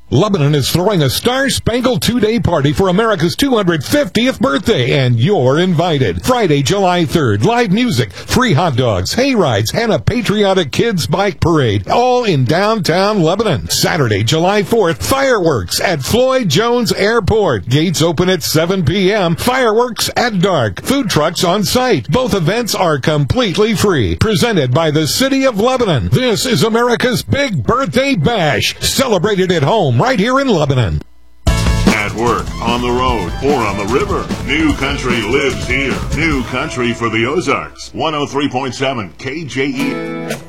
Lebanon is throwing a star-spangled two-day party for America's 250th birthday, and you're invited. Friday, July 3rd, live music, free hot dogs, hay rides, and a patriotic kids bike parade, all in downtown Lebanon. Saturday, July 4th, fireworks at Floyd Jones Airport. Gates open at 7 p.m., fireworks at dark, food trucks on site. Both events are completely free. Presented by the City of Lebanon. This is America's Big Birthday Bash, celebrated at home right here in Lebanon. At work, on the road, or on the river, New Country lives here. New Country for the Ozarks. 103.7 KJE.